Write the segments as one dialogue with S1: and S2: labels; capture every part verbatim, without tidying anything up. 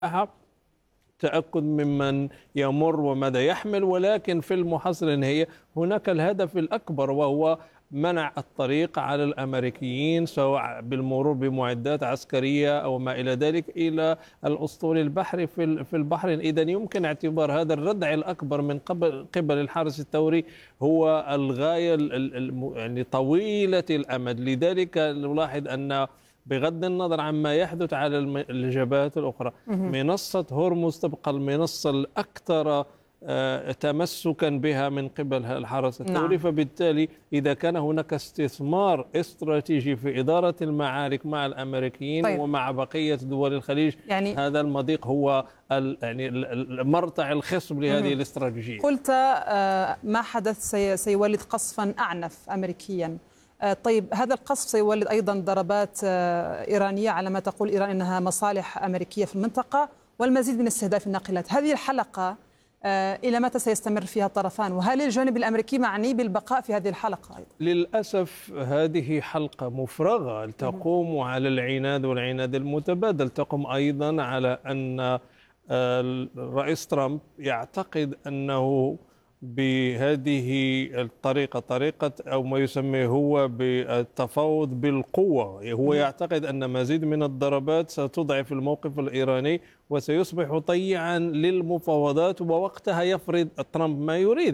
S1: تأكد ممن يمر وماذا يحمل، ولكن في المحصلة النهائية هناك الهدف الأكبر، وهو منع الطريق على الأمريكيين سواء بالمرور بمعدات عسكرية أو ما إلى ذلك إلى الأسطول البحري في في البحرين. إذن يمكن اعتبار هذا الردع الأكبر من قبل قبل الحرس الثوري هو الغاية يعني طويلة الأمد. لذلك نلاحظ أن بغض النظر عما يحدث على الجبهات الأخرى، منصة هرمز تبقى المنصة الأكثر تمسكا بها من قبل الحرس الثوري. نعم. فبالتالي إذا كان هناك استثمار استراتيجي في إدارة المعارك مع الأمريكيين طيب. ومع بقية دول الخليج، يعني هذا المضيق هو يعني المرتع الخصب لهذه الاستراتيجية.
S2: قلت ما حدث سيولد قصفا أعنف أمريكيا. طيب هذا القصف سيولد أيضا ضربات إيرانية على ما تقول إيران أنها مصالح أمريكية في المنطقة والمزيد من استهداف الناقلات. هذه الحلقة إلى متى سيستمر فيها الطرفان؟ وهل الجانب الأمريكي معني بالبقاء في هذه الحلقة أيضا؟
S1: للأسف هذه حلقة مفرغة تقوم على العناد والعناد المتبادل، تقوم أيضا على أن الرئيس ترامب يعتقد أنه بهذه الطريقة، طريقة أو ما يسميه هو بالتفاوض بالقوة، هو يعتقد أن مزيد من الضربات ستضعف الموقف الإيراني وسيصبح طيعا للمفاوضات، ووقتها يفرض ترامب ما يريد.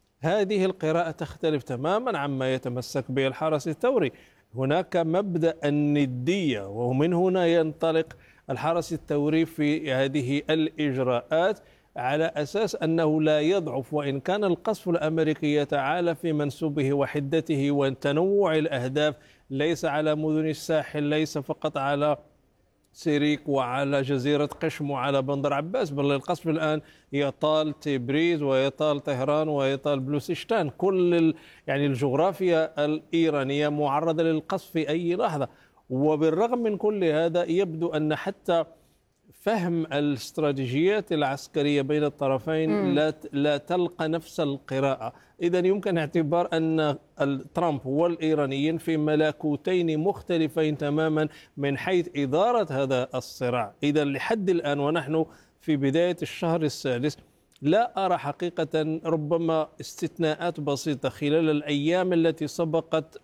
S1: هذه القراءة تختلف تماما عما يتمسك به الحرس الثوري. هناك مبدأ الندية، ومن هنا ينطلق الحرس الثوري في هذه الإجراءات على أساس أنه لا يضعف، وإن كان القصف الأمريكي يتعالى في منسوبه وحدته وتنوع الأهداف، ليس على مدن الساحل، ليس فقط على سيريك وعلى جزيرة قشم وعلى بندر عباس، بل القصف الآن يطال تبريز ويطال طهران ويطال بلوشستان. كل يعني الجغرافيا الإيرانية معرضة للقصف في أي لحظة. وبالرغم من كل هذا يبدو أن حتى فهم الاستراتيجيات العسكرية بين الطرفين لا لا تلقى نفس القراءة. إذن يمكن اعتبار أن ترامب والإيرانيين في ملكوتين مختلفين تماما من حيث إدارة هذا الصراع. إذن لحد الآن ونحن في بداية الشهر السادس لا أرى حقيقة، ربما استثناءات بسيطة خلال الأيام التي سبقت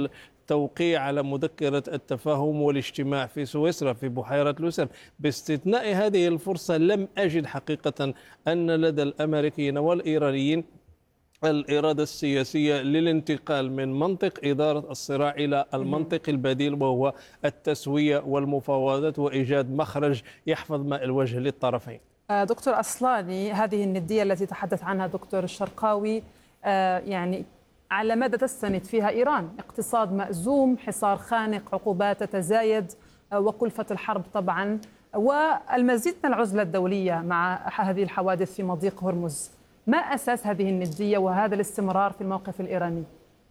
S1: التوقيع على مذكرة التفاهم والاجتماع في سويسرا في بحيرة لوسان، باستثناء هذه الفرصة لم أجد حقيقة أن لدى الأمريكيين والإيرانيين الإرادة السياسية للانتقال من منطق إدارة الصراع إلى المنطق البديل، وهو التسوية والمفاوضات وإيجاد مخرج يحفظ ماء الوجه للطرفين.
S2: دكتور أصلاني، هذه الندية التي تحدث عنها دكتور الشرقاوي يعني على ماذا تستند فيها إيران؟ اقتصاد مأزوم، حصار خانق، عقوبات تتزايد، وكلفة الحرب طبعا، والمزيد من العزلة الدولية مع هذه الحوادث في مضيق هرمز. ما أساس هذه الندية وهذا الاستمرار في الموقف الإيراني؟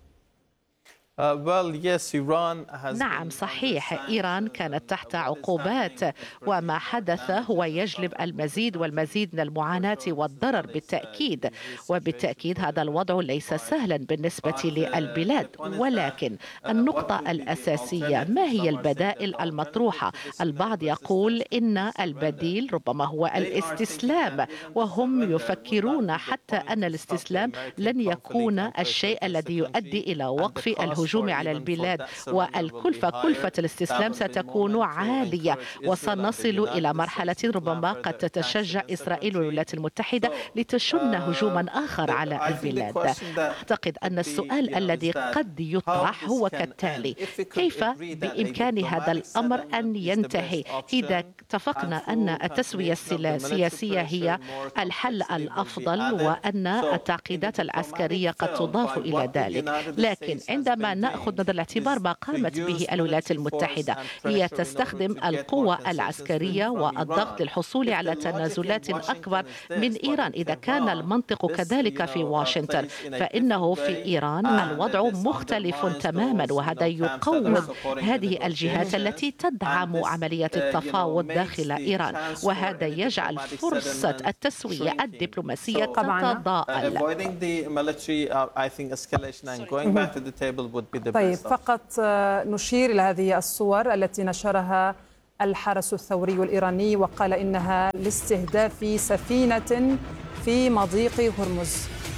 S3: نعم صحيح، إيران كانت تحت عقوبات، وما حدث هو يجلب المزيد والمزيد من المعاناة والضرر بالتأكيد. وبالتأكيد هذا الوضع ليس سهلا بالنسبة للبلاد، ولكن النقطة الأساسية ما هي البدائل المطروحة؟ البعض يقول إن البديل ربما هو الاستسلام، وهم يفكرون حتى أن الاستسلام لن يكون الشيء الذي يؤدي إلى وقف الهجوم الهجوم على البلاد، والكلفة كلفة الاستسلام ستكون عالية، وسنصل إلى مرحلة ربما قد تتشجع إسرائيل والولايات المتحدة لتشن هجوما آخر على البلاد. أعتقد أن السؤال الذي قد يطرح هو كالتالي: كيف بإمكان هذا الأمر أن ينتهي إذا اتفقنا أن التسوية السياسية هي الحل الأفضل وأن التعقيدات العسكرية قد تضاف إلى ذلك؟ لكن عندما نأخذ نظر الاعتبار ما قامت به الولايات المتحدة، هي تستخدم القوة العسكرية والضغط للحصول على تنازلات أكبر من إيران. إذا كان المنطق كذلك في واشنطن، فإنه في إيران الوضع مختلف تماما، وهذا يقوض هذه الجهات التي تدعم عملية التفاوض داخل إيران، وهذا يجعل فرصة التسوية الدبلوماسية تتضاءل.
S2: طيب فقط نشير إلى هذه الصور التي نشرها الحرس الثوري الإيراني وقال إنها لاستهداف سفينة في مضيق هرمز.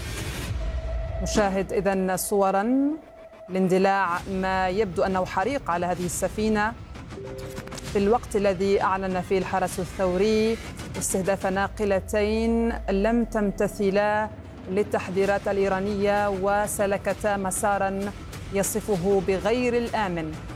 S2: نشاهد إذن صورا لاندلاع ما يبدو أنه حريق على هذه السفينة في الوقت الذي أعلن فيه الحرس الثوري استهداف ناقلتين لم تمتثلا للتحذيرات الإيرانية وسلكتا مسارا يصفه بغير الآمن.